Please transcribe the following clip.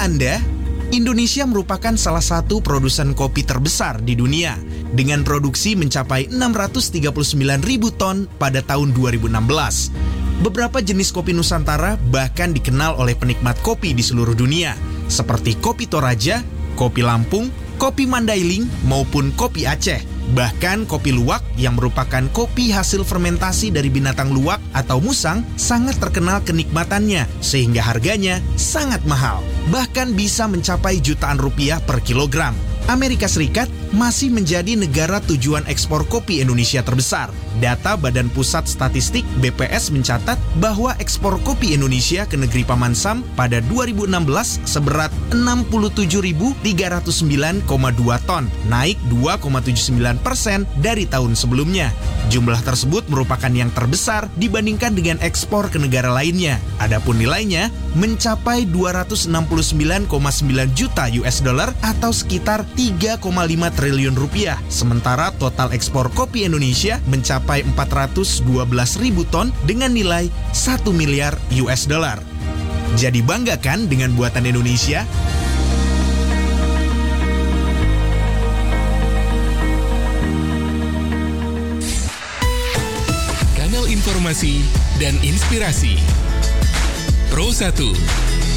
Anda, Indonesia merupakan salah satu produsen kopi terbesar di dunia dengan produksi mencapai 639 ribu ton pada tahun 2016. Beberapa jenis kopi Nusantara bahkan dikenal oleh penikmat kopi di seluruh dunia, seperti kopi Toraja, kopi Lampung, kopi Mandailing, maupun kopi Aceh. Bahkan kopi luwak yang merupakan kopi hasil fermentasi dari binatang luwak atau musang sangat terkenal kenikmatannya sehingga harganya sangat mahal. Bahkan bisa mencapai jutaan rupiah per kilogram. Amerika Serikat masih menjadi negara tujuan ekspor kopi Indonesia terbesar. Data Badan Pusat Statistik BPS mencatat bahwa ekspor kopi Indonesia ke negeri Paman Sam pada 2016 seberat 67.309,2 ton, naik 2,79% dari tahun sebelumnya. Jumlah tersebut merupakan yang terbesar dibandingkan dengan ekspor ke negara lainnya. Adapun nilainya mencapai 269,9 juta US dollar atau sekitar 3,5 triliun rupiah. Sementara total ekspor kopi Indonesia mencapai 412 ribu ton dengan nilai 1 miliar US dollar. Jadi bangga kan dengan buatan Indonesia? Kanal informasi dan inspirasi Pro 1